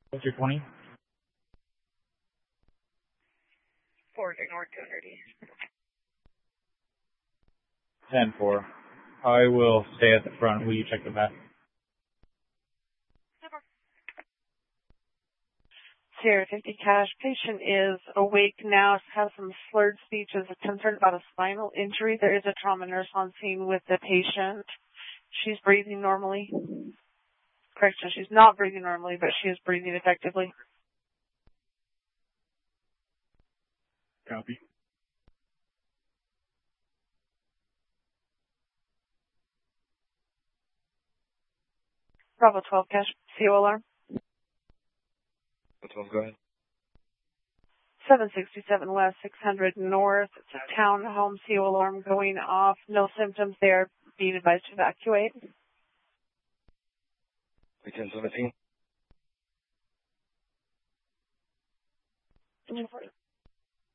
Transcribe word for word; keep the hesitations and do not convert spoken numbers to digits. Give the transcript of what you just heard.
What's your twenty? Forward ignore two hundred east. ten four. I will stay at the front. Will you check the back? Sierra fifty cash. Patient is awake now, has some slurred speech, is concerned about a spinal injury. There is a trauma nurse on scene with the patient. She's breathing normally. Correction, she's not breathing normally, but she is breathing effectively. Copy. Bravo twelve cash. C O alarm. That's one, go ahead. seven sixty-seven West, six hundred North. It's a townhome. C O alarm going off. No symptoms there. Being advised to evacuate. ten seventeen.